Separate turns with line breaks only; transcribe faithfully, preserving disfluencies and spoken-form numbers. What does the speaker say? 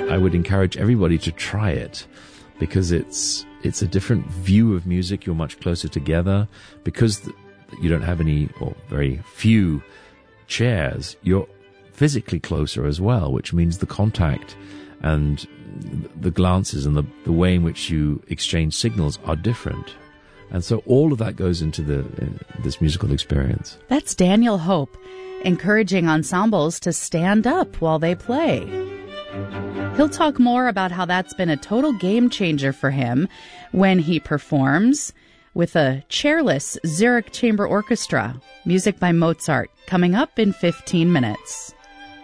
I would encourage everybody to try it, because it's it's a different view of music. You're much closer together because the, you don't have any or very few chairs. You're physically closer as well, which means the contact and the glances and the, the way in which you exchange signals are different. And so all of that goes into the in this musical experience.
That's Daniel Hope, encouraging ensembles to stand up while they play. He'll talk more about how that's been a total game changer for him when he performs with a chairless Zurich Chamber Orchestra. Music by Mozart, coming up in fifteen minutes.